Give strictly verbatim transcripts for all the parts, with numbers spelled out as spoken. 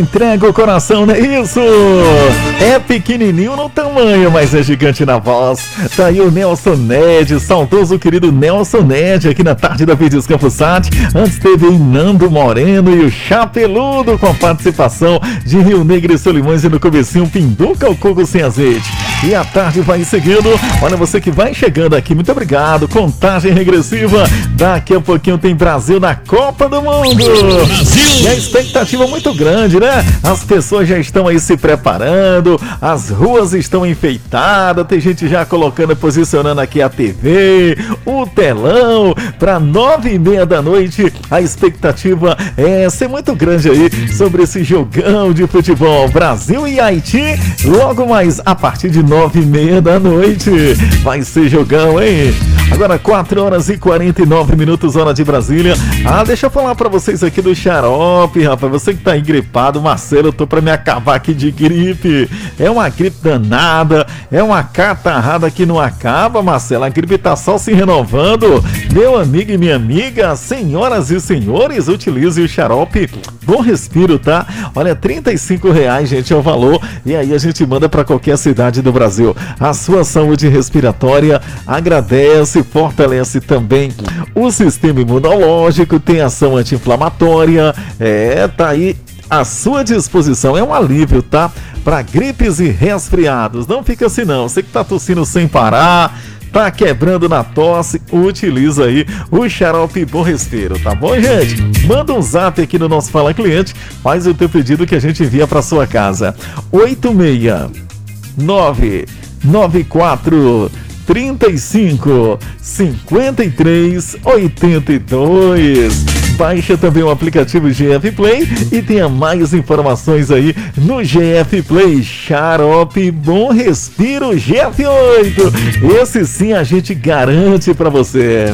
Entrega o coração, não é isso? É pequenininho no tamanho, mas é gigante na voz. Tá aí o Nelson Ned, saudoso querido Nelson Ned, aqui na tarde da Verdes Campos Sat. Antes teve aí Nando Moreno e o Chapeludo, com a participação de Rio Negro e Solimões, e no comecinho Pinduca o Coco sem azeite. E a tarde vai seguindo. Olha, você que vai chegando aqui, muito obrigado. Contagem regressiva. Daqui a pouquinho tem Brasil na Copa do Mundo. Brasil! E a expectativa muito grande, né? As pessoas já estão aí se preparando, as ruas estão enfeitadas, tem gente já colocando, posicionando aqui a T V, o telão, para nove e meia da noite. A expectativa é ser muito grande aí sobre esse jogão de futebol. Brasil e Haiti, logo mais a partir de nove e meia da noite. Vai ser jogão, hein? Agora quatro horas e quarenta e nove minutos, hora de Brasília. Ah, deixa eu falar pra vocês aqui do xarope, rapaz. Você que tá engripado, Marcelo, eu tô pra me acabar aqui de gripe. É uma gripe danada, é uma catarrada que não acaba, Marcelo. A gripe tá só se renovando. Meu amigo e minha amiga, senhoras e senhores, utilize o xarope Bom Respiro, tá? Olha, trinta e cinco reais, gente, é o valor. E aí a gente manda pra qualquer cidade do Brasil. A sua saúde respiratória agradece, fortalece também o sistema imunológico, tem ação anti-inflamatória. É, tá aí à sua disposição, é um alívio, tá? Para gripes e resfriados. Não fica assim não, você que tá tossindo sem parar, tá quebrando na tosse, utiliza aí o xarope Bom Respiro, tá bom, gente? Manda um zap aqui no nosso Fala Cliente, faz o teu pedido que a gente envia para sua casa. oito seis nove nove quatro trinta e cinco cinquenta e três oitenta e dois. Baixa também o aplicativo G F Play e tenha mais informações aí no G F Play. Xarope Bom Respiro G F oito. Esse sim a gente garante pra você.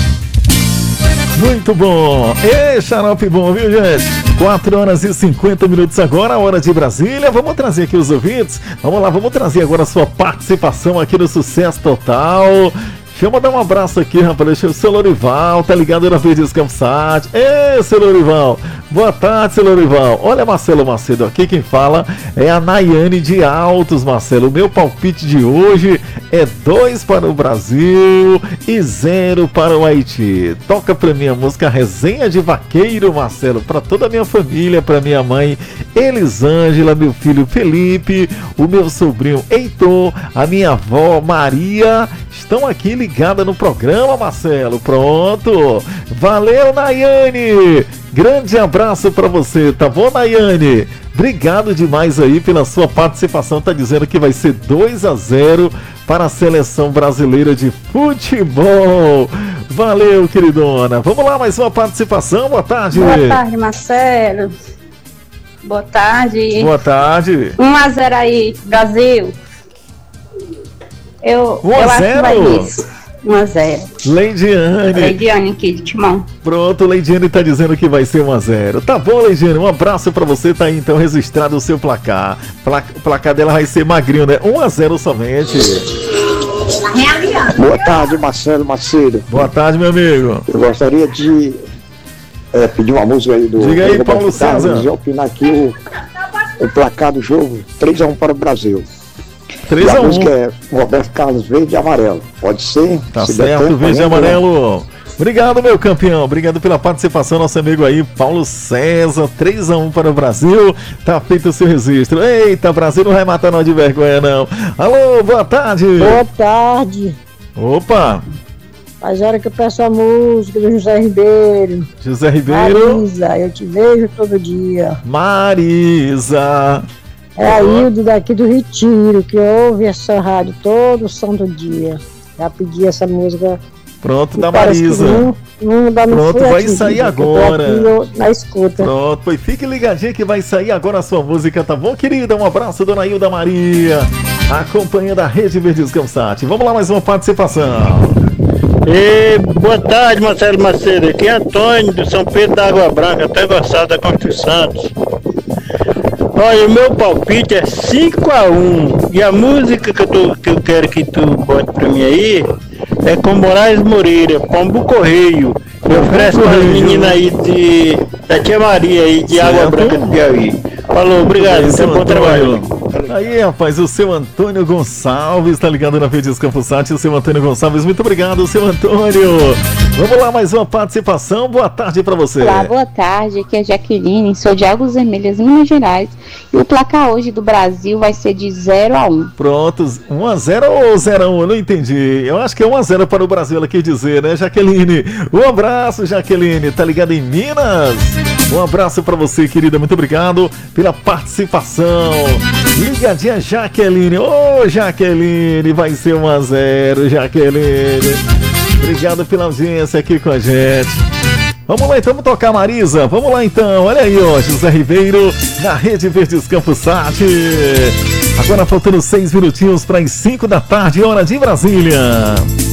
Muito bom. Ei, xarope bom, viu, gente? quatro horas e cinquenta minutos agora, hora de Brasília. Vamos trazer aqui os ouvintes. Vamos lá, vamos trazer agora a sua participação aqui no Sucesso Total. Deixa eu mandar um abraço aqui, rapaz. Deixa eu... Seu Lorival, tá ligado na Verdes Campos Sat. Ei, seu Lorival. Boa tarde, seu Lorival. Olha, Marcelo Macedo aqui, quem fala é a Nayane de Altos, Marcelo. O meu palpite de hoje é dois para o Brasil e zero para o Haiti. Toca pra mim a música Resenha de Vaqueiro, Marcelo, para toda a minha família, para minha mãe Elisângela, meu filho Felipe, o meu sobrinho Heitor, a minha avó Maria. Estão aqui ligada no programa, Marcelo. Pronto. Valeu, Nayane. Grande abraço para você, tá bom, Nayane? Obrigado demais aí pela sua participação. Tá dizendo que vai ser dois a zero para a seleção brasileira de futebol. Valeu, queridona. Vamos lá, mais uma participação. Boa tarde. Boa tarde, Marcelo. Boa tarde. Boa tarde. um a zero aí, Brasil. Eu, um a zero? Eu acho que vai isso. um a zero. Leidiane. Leidiane aqui de Timão. Pronto, Leidiane tá dizendo que vai ser um a zero. Tá bom, Leidiane, um abraço pra você. Tá aí então registrado o seu placar. Pla- O placar dela vai ser magrinho, né? um a zero somente. Boa tarde, Marcelo Macedo. Boa tarde, meu amigo. Eu gostaria de é, pedir uma música aí do... Diga aí, Paulo César. E opinar aqui o, o placar do jogo, três a um para o Brasil. três a um. A música é Roberto Carlos, Verde e Amarelo. Pode ser? Tá se der certo, tempo, Verde e ainda. Amarelo. Obrigado, meu campeão. Obrigado pela participação, nosso amigo aí, Paulo César. três a um para o Brasil. Tá feito o seu registro. Eita, Brasil não vai matar nós de vergonha, não. Alô, boa tarde. Boa tarde. Opa. Faz hora que eu peço a música do José Ribeiro. José Ribeiro. Marisa, eu te vejo todo dia. Marisa. É a Hildo daqui do Retiro, que ouve essa rádio todo santo dia. Já pedi essa música. Pronto, E da parece que Marisa. Não, não dá muito Pronto, vai certinho, sair eu tô agora. aqui no- na escuta. Pronto, pois fique ligadinho que vai sair agora a sua música, tá bom, querida? Um abraço, dona Hilda Maria, acompanhando a Rede Verdes Campos Sat. Vamos lá, mais uma participação. E boa tarde, Marcelo Macedo. Aqui é Antônio, do São Pedro da Água Branca, até gostado da Construção Santos. Olha, o meu palpite é cinco a um. E a música que eu, tô, que eu quero que tu bote pra mim aí é com Moraes Moreira, Pombo Correio. Eu ofereço para as meninas aí de, da Tia Maria aí, de Certo. Água Branca do Piauí. Falou, obrigado, Aí, até seu bom trabalho. Antônio. Aí, rapaz, o seu Antônio Gonçalves tá ligado na Verdes Campos Sat. O seu Antônio Gonçalves, muito obrigado, seu Antônio. Vamos lá, mais uma participação. Boa tarde pra você. Olá, boa tarde. Aqui é Jaqueline, sou de Águas Vermelhas, Minas Gerais. E o placar hoje do Brasil vai ser de zero a um. Pronto, um a zero ou zero a um? Eu não entendi. Eu acho que é um a zero para o Brasil, ela quer dizer, né, Jaqueline? Um abraço, Jaqueline. Tá ligada em Minas? Um abraço pra você, querida. Muito obrigado pela participação. Ligadinha, Jaqueline. Ô, Jaqueline, vai ser um a zero, Jaqueline. Obrigado pela audiência aqui com a gente. Vamos lá então, vamos tocar, Marisa. Vamos lá então, olha aí, ó, José Ribeiro na Rede Verdes Campos Sat. Agora faltando seis minutinhos para as cinco da tarde, hora de Brasília.